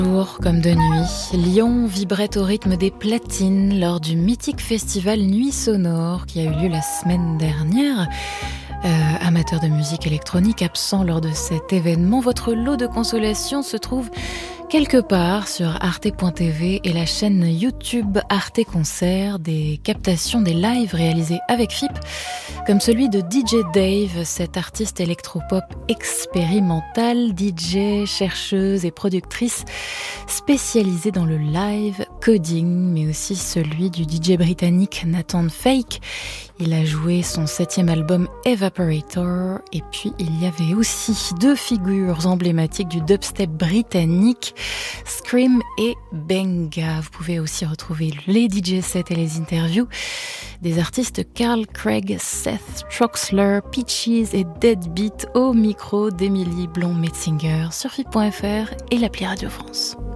Jour comme de nuit, Lyon vibrait au rythme des platines lors du mythique festival Nuit Sonore qui a eu lieu la semaine dernière. Amateurs de musique électronique absents lors de cet événement, votre lot de consolation se trouve quelque part sur arte.tv et la chaîne YouTube Arte Concert, des captations des lives réalisés avec FIP, comme celui de DJ Dave, cette artiste électropop expérimentale, DJ, chercheuse et productrice spécialisée dans le live coding, mais aussi celui du DJ britannique Nathan Fake. Il a joué son 7e album Evaporator, et puis il y avait aussi deux figures emblématiques du dubstep britannique, Scream et Benga. Vous pouvez aussi retrouver les DJ sets et les interviews des artistes Carl Craig, Seth Troxler, Peaches et Deadbeat au micro d'Emilie Blond-Metzinger sur FIP.fr et l'appli Radio France.